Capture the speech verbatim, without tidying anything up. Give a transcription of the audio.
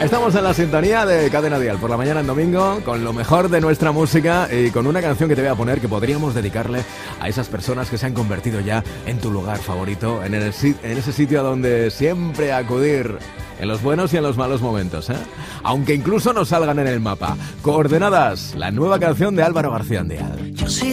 Estamos en la sintonía de Cadena Dial por la mañana en domingo con lo mejor de nuestra música y con una canción que te voy a poner que podríamos dedicarle a esas personas que se han convertido ya en tu lugar favorito, en, el, en ese sitio a donde siempre acudir en los buenos y en los malos momentos, ¿eh? Aunque incluso no salgan en el mapa. Coordenadas, la nueva canción de Álvaro García Andial.